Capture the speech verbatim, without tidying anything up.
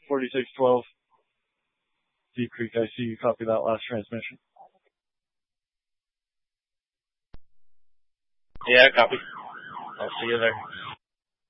forty-six twelve, Deep Creek. I see you copy that last transmission. Yeah, copy. I'll see you there.